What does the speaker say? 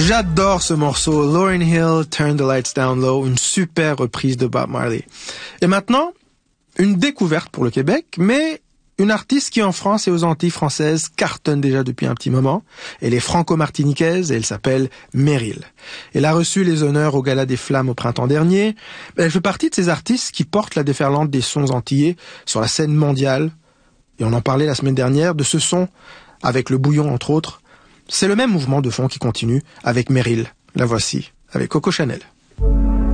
J'adore ce morceau, Lauryn Hill, Turn the Lights Down Low, une super reprise de Bob Marley. Et maintenant, une découverte pour le Québec, mais une artiste qui en France et aux Antilles françaises cartonne déjà depuis un petit moment. Elle est franco-martiniquaise et elle s'appelle Meryl. Elle a reçu les honneurs au Gala des Flammes au printemps dernier. Elle fait partie de ces artistes qui portent la déferlante des sons antillais sur la scène mondiale. Et on en parlait la semaine dernière de ce son, avec le bouillon entre autres. C'est le même mouvement de fond qui continue avec Meryl. La voici, avec Coco Chanel.